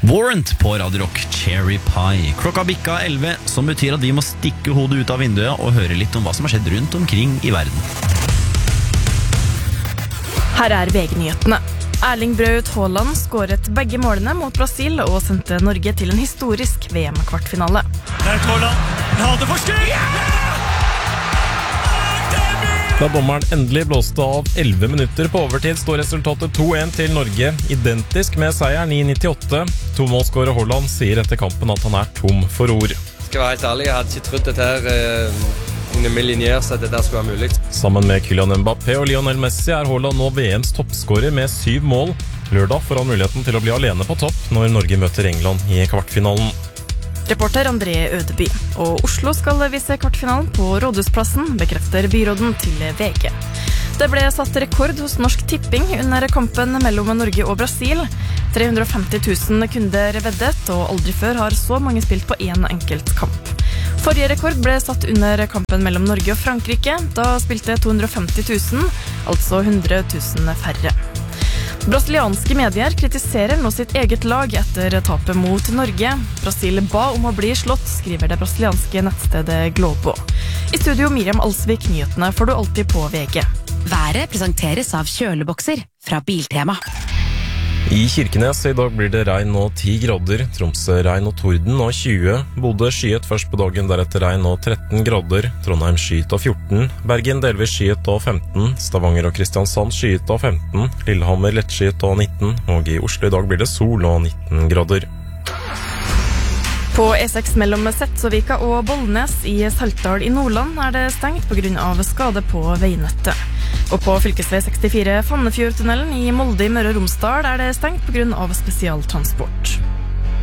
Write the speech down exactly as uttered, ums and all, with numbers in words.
Warrant på Radio Rock, Cherry Pie. Klokka bikka elleve, som betyr at vi må stikke hodet ut av vinduet og høre litt om hva som har skjedd rundt omkring i verden. Her er V G-nyhetene. Erling Braut Haaland skåret begge målene mot Brasil og sendte Norge til en historisk V M-kvartfinale. Braut Haaland, han hadde forskudd! Yeah! Da dommeren endelig blåste av elleve minutter på overtid, står resultatet to en til Norge, identisk med seieren i nittiåtte. To-målskårer Haaland sier etter kampen at han er tom for ord. Skal være helt ærlig, jeg hadde ikke trodd dette her eh, under min linjer, så at dette skulle være mulig. Sammen med Kylian Mbappé og Lionel Messi er Haaland nå V M's toppskårer med syv mål. Lørdag får han muligheten til å bli alene på topp når Norge møter England i kvartfinalen. Reporter André Ødeby. Og Oslo skal vise kvartfinalen på Rådhusplassen, bekrefter byråden til V G. Det ble satt rekord hos Norsk Tipping under kampen mellom Norge og Brasil. tre hundre og femti tusen kunder veddet, og aldri før har så mange spilt på en enkelt kamp. Forrige rekord ble satt under kampen mellom Norge og Frankrike. Da spilte to hundre og femti tusen, altså hundre tusen færre. Brasilianske medier kritiserer nå sitt eget lag etter tapet mot Norge. Brasil ba om å bli slått, skriver det brasilianske nettstedet Globo. I studio Miriam Alsvik, nyhetene får du alltid på V G. Været presenteres av kjølebokser fra Biltema. I Kirkenes i dag blir det regn og ti grader, Tromsø regn og torden og tjue, Bodø skyet først på dagen, deretter regn og tretten grader, Trondheim skyet og fjorten, Bergen delvis skyet og femten, Stavanger og Kristiansand skyet og femten, Lillehammer lettskyet og nitten, og i Oslo i dag blir det sol og nitten grader. På E seks mellom Setsovika og Bollnes i Saltdal i Nordland er det stengt på grunn av skade på veinettet. Og på fylkesvei sekstifire Fannefjordtunnelen i Molde i Møre og Romsdal er det stengt på grunn av spesialtransport.